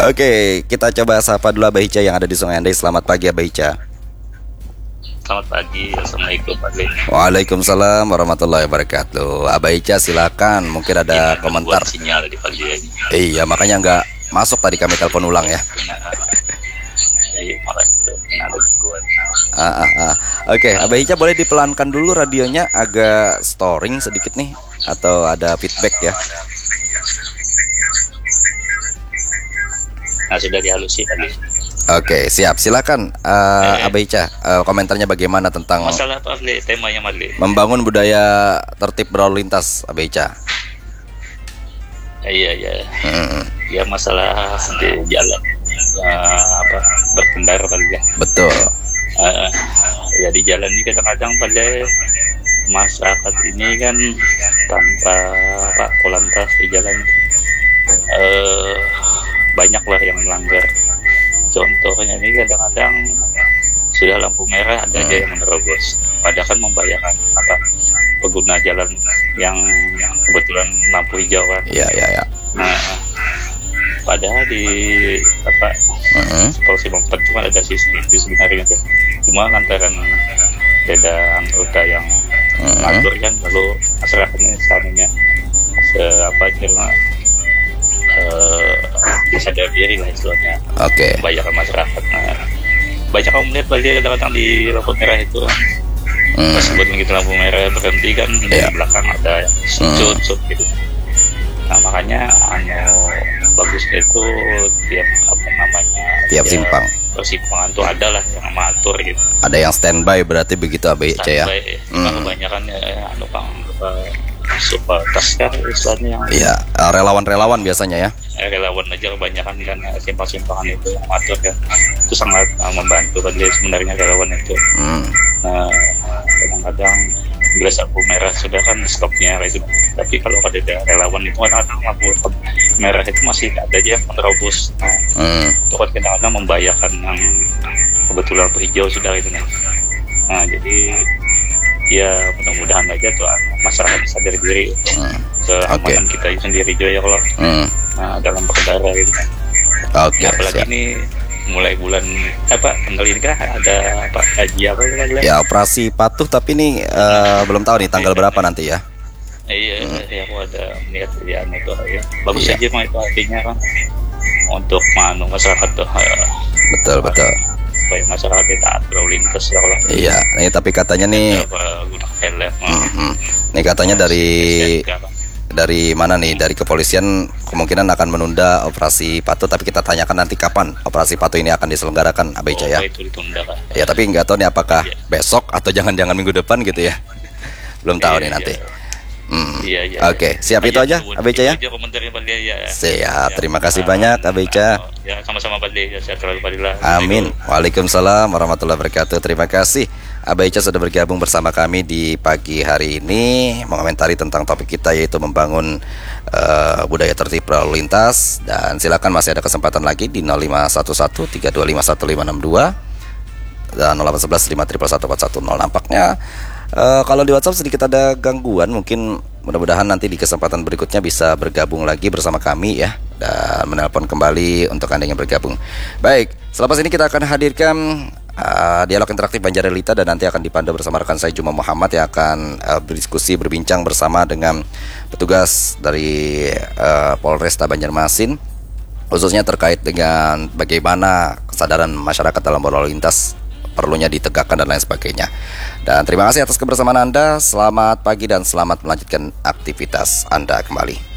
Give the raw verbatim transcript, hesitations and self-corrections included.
Oke, kita coba sapa dulu Abah Ica yang ada di Sungai Andai. Selamat pagi Abah Ica. Selamat pagi, assalamualaikum Pak Le. Waalaikumsalam warahmatullahi wabarakatuh. Abah Ica silakan, mungkin ada Gimana komentar. buat sinyal di pagi ini? Iya, makanya nggak masuk tadi kami telepon ulang ya. Iya, malah itu ada gangguan. Ah, ah, ah. Oke, Abah Ica boleh dipelankan dulu radionya, agak storing sedikit nih, atau ada feedback ya? Nah, sudah dihalusi tadi. Oke, siap. Silakan, uh, Abah Ica, uh, komentarnya bagaimana tentang Masalah apa Le, temanya Mali? membangun budaya tertib berlalu lintas, Abah Ica? Iya, iya. Hmm, Ya masalah di jalan eh, apa berkendara kali ya. betul. Eh, ya di jalan ini kadang-kadang pada masyarakat ini kan tanpa apa polantas di jalan eh banyak lah yang melanggar. Contohnya ini kadang-kadang sudah lampu merah ada aja yang menerobos. Padahal kan membahayakan apa pengguna jalan yang kebetulan lampu hijau kan. Iya, iya, iya. Nah, padahal di apa Mm-hmm. Polisi Bangpet cuma ada sistem itu sebenarnya itu. Cuma lantaran beda anggota yang Mm-hmm. ngatur kan, lalu masyarakatnya seandainya se apa cuma eh sadar diri lah istilahnya. Oke. Membahayakan masyarakat. Nah, banyak kamu melihat balik kadang-kadang di lampu merah itu Hmm. pas buat begitu lampu merah berhenti kan Iya. di belakang ada yang sud sud gitu. Nah makanya anu bagusnya itu tiap apa namanya Tiap simpang. persimpangan tuh ada lah yang mengatur gitu. Ada yang standby berarti begitu Abah Ica ya? Standby, Hmm. kebanyakan ya anu bang apa super tas kan istilahnya yang Iya, uh, relawan-relawan biasanya ya. eh, relawan aja kebanyakan kan eh, simpang-simpangan itu yang mengatur kan itu sangat uh, membantu bagi sebenarnya relawan itu. Hmm. Nah, kadang-kadang gelas lampu merah sudah kan stopnya itu. Tapi kalau ada relawan itu kadang-kadang lampu merah itu masih ada aja yang menerobos. Nah, Hmm. itu kan kadang-kadang membahayakan yang kebetulan lampu hijau sudah itu. Nah, nah jadi ya mudah-mudahan aja tuh masyarakat sadar diri Hmm. keamanan kita sendiri juga ya kalau Hmm. nah, dalam berkendara gitu. Oke, Ya, apalagi siap. ini mulai bulan apa tanggal ini kan ada apa haji apa itu kan? Ya, operasi patuh tapi ini uh, belum tahu nih tanggal berapa nanti ya. Iya, ya aku ada niat ya anu tuh ya. Bagus Iya. aja mah itu artinya kan untuk manu masyarakat tuh eh, Betul, betul. supaya masyarakat kita taat berlalu lintas ya kalau Iya, ini tapi katanya nih, apa guna helm. mhm. Nih katanya dari dari mana nih? Dari kepolisian kemungkinan akan menunda operasi patuh, tapi kita tanyakan nanti kapan operasi patuh ini akan diselenggarakan, Abah Ica ya. Oh, itu ditunda kan. Ya, tapi nggak tahu nih apakah Iya. besok atau jangan-jangan minggu depan gitu ya. Belum tahu Iya, nih nanti. iya. Hmm. Iya, iya. Oke, siap itu aja, Abah Ica ya. Itu aja komentarnya Pak Lia, ya. Siap, Ya. terima kasih Ah, banyak Abah Ica. Ya, sama-sama Pak Lia. Sehat selalu Pak Lia. Amin. Waalaikumsalam warahmatullahi wabarakatuh. Terima kasih Abah Ica sudah bergabung bersama kami di pagi hari ini mengomentari tentang topik kita yaitu membangun uh, budaya tertib berlalu lintas. Dan silakan masih ada kesempatan lagi di nol lima satu satu tiga dua lima satu lima enam dua dan nol delapan satu satu lima satu satu empat satu nol. Nampaknya uh, kalau di WhatsApp sedikit ada gangguan, mungkin mudah-mudahan nanti di kesempatan berikutnya bisa bergabung lagi bersama kami ya dan menelpon kembali untuk Anda yang bergabung. Baik, selepas ini kita akan hadirkan uh, dialog interaktif Banjarelita dan nanti akan dipandu bersama rekan saya Juma Muhammad yang akan uh, berdiskusi berbincang bersama dengan petugas dari uh, Polresta Banjarmasin khususnya terkait dengan bagaimana kesadaran masyarakat dalam berlalu lintas perlunya ditegakkan dan lain sebagainya. Dan terima kasih atas kebersamaan Anda. Selamat pagi dan selamat melanjutkan aktivitas Anda kembali.